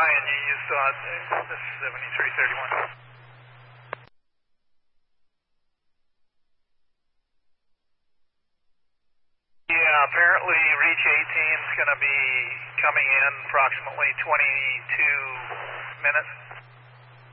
Ryan, you saw this 7331. Yeah, apparently Reach 18 is going to be coming in approximately 22 minutes.